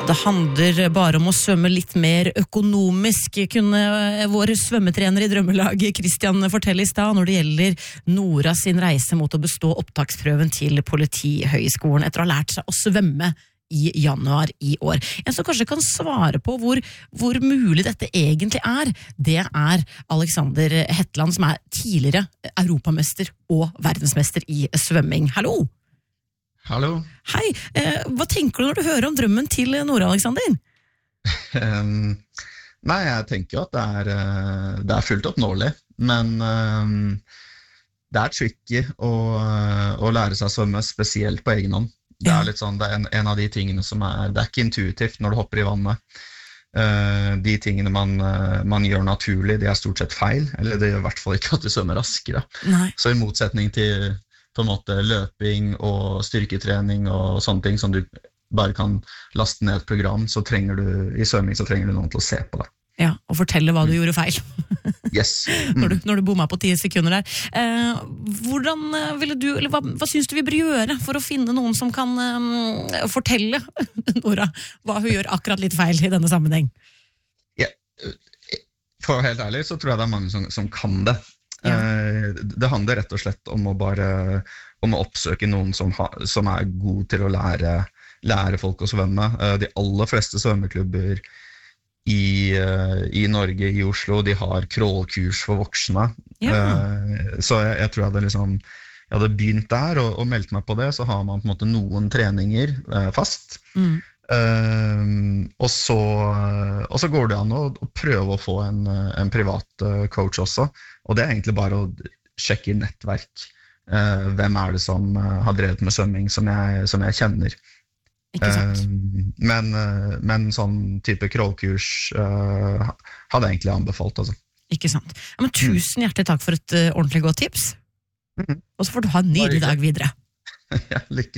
Det handler bare om å svømme litt mer økonomisk, kunne vår svømmetrener i drømmelaget Christian fortelle i stad, når det gjelder Nora sin reise mot å bestå opptaksprøven til Politihøgskolen etter å ha lært seg å svømme i januar i år. En som kanskje kan svare på hvor mulig dette egentlig det Alexander Hetland, som tidligere europamester og verdensmester i svømming. Hallo! Hallo. Hei, hva tenker du når du hører om drømmen til Nora, Alexander? Nei, jeg tenker jo at det fullt oppnåelig, men det tricky å lære seg å svømme spesielt på egen hånd. Det litt sånn, det en av de tingene som det ikke intuitivt når du hopper i vannet. De tingene man gjør naturlig, de stort sett feil, eller det gjør i hvert fall ikke at du svømmer raskere. Nei. Så i motsetning til på en måte løping og styrketrening og sånne ting som du bare kan laste ned et program, i svømming så trenger du noen til å se på det. Ja, og fortelle hva du gjorde feil. Yes. Når du bommet på 10 sekunder der. Hvordan ville du, eller hva synes du vi bør gjøre for å finne noen som kan fortelle Nora hva hun gjør akkurat litt feil i denne sammenheng? Ja, for å være helt ærlig så tror jeg det mange som kan det. Ja. Det handler rett og slett om å oppsøke noen som god til å lære folk å svømme. De aller fleste svømmeklubber i Norge, i Oslo, de har crawlkurs for voksne. Ja. Så jeg tror jeg hadde begynt der og meldt meg på det, så har man på en måte noen treninger fast. Og så går det an å prøve å få en privat coach også, og det egentlig bare å sjekke i nettverk hvem det som har drevet med svømming som jeg kjenner. Men sånn type crawlkurs hadde jeg egentlig anbefalt altså. Ikke sant. Ja, men tusen hjertelig takk for et ordentlig godt tips, og så får du ha en nydelig dag videre. Ja, lykke til.